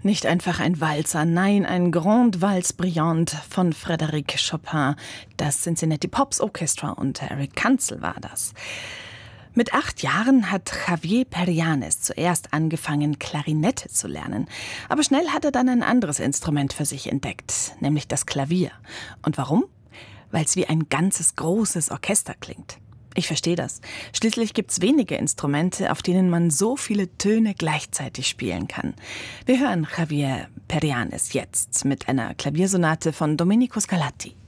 Nicht einfach ein Walzer, nein, ein Grande Valse Brillante von Frédéric Chopin. Das Cincinnati Pops Orchestra und Eric Kanzel war das. Mit 8 Jahren hat Javier Perianes zuerst angefangen, Klarinette zu lernen. Aber schnell hat er dann ein anderes Instrument für sich entdeckt, nämlich das Klavier. Und warum? Weil es wie ein ganzes großes Orchester klingt. Ich verstehe das. Schließlich gibt's wenige Instrumente, auf denen man so viele Töne gleichzeitig spielen kann. Wir hören Javier Perianes jetzt mit einer Klaviersonate von Domenico Scarlatti.